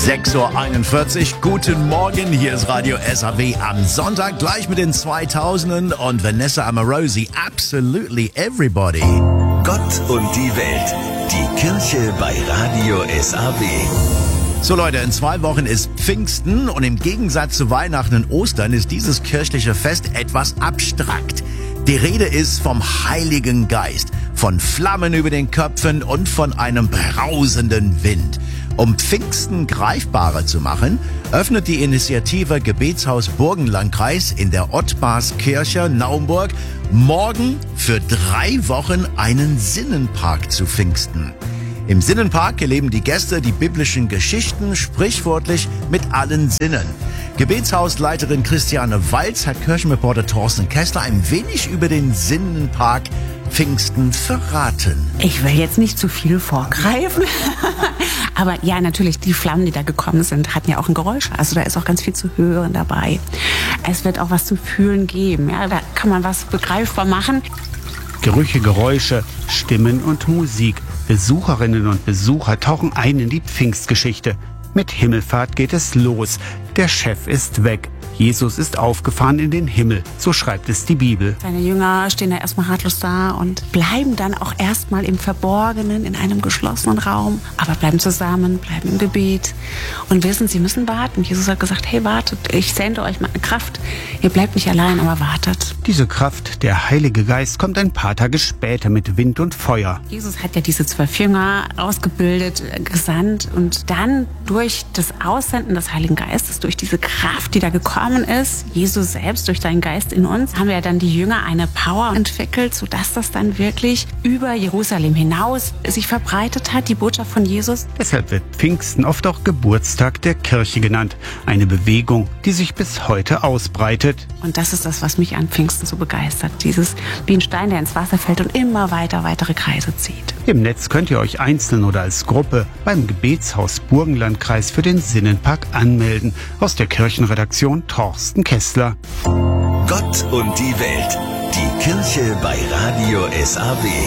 6:41 Uhr, guten Morgen, hier ist Radio SAW am Sonntag, gleich mit den 2000ern und Vanessa Amorosi, Absolutely Everybody. Gott und die Welt, die Kirche bei Radio SAW. So Leute, in 2 Wochen ist Pfingsten und im Gegensatz zu Weihnachten und Ostern ist dieses kirchliche Fest etwas abstrakt. Die Rede ist vom Heiligen Geist, von Flammen über den Köpfen und von einem brausenden Wind. Um Pfingsten greifbarer zu machen, öffnet die Initiative Gebetshaus Burgenlandkreis in der Ottmarskirche Naumburg morgen für 3 Wochen einen Sinnenpark zu Pfingsten. Im Sinnenpark erleben die Gäste die biblischen Geschichten sprichwörtlich mit allen Sinnen. Gebetshausleiterin Christiane Walz hat Kirchenreporter Thorsten Kessler ein wenig über den Sinnenpark Pfingsten verraten. Ich will jetzt nicht zu viel vorgreifen, aber ja, natürlich, die Flammen, die da gekommen sind, hatten ja auch ein Geräusch. Also da ist auch ganz viel zu hören dabei. Es wird auch was zu fühlen geben. Ja, da kann man was begreifbar machen. Gerüche, Geräusche, Stimmen und Musik. Besucherinnen und Besucher tauchen ein in die Pfingstgeschichte. Mit Himmelfahrt geht es los. Der Chef ist weg. Jesus ist aufgefahren in den Himmel. So schreibt es die Bibel. Seine Jünger stehen da erstmal ratlos da und bleiben dann auch erstmal im Verborgenen, in einem geschlossenen Raum. Aber bleiben zusammen, bleiben im Gebet und wissen, sie müssen warten. Jesus hat gesagt, hey, wartet, ich sende euch meine Kraft. Ihr bleibt nicht allein, aber wartet. Diese Kraft, der Heilige Geist, kommt ein paar Tage später mit Wind und Feuer. Jesus hat ja diese 12 Jünger ausgebildet, gesandt und dann durch das Aussenden des Heiligen Geistes, durch diese Kraft, die da gekommen ist, Jesus selbst durch seinen Geist in uns, haben wir ja dann die Jünger eine Power entwickelt, sodass das dann wirklich über Jerusalem hinaus sich verbreitet hat, die Botschaft von Jesus. Deshalb wird Pfingsten oft auch Geburtstag der Kirche genannt. Eine Bewegung, die sich bis heute ausbreitet. Und das ist das, was mich an Pfingsten so begeistert. Dieses wie ein Stein, der ins Wasser fällt und immer weiter weitere Kreise zieht. Im Netz könnt ihr euch einzeln oder als Gruppe beim Gebetshaus Burgenlandkreis für den Sinnenpark anmelden. Aus der Kirchenredaktion Thorsten Kessler. Gott und die Welt, die Kirche bei Radio SAW.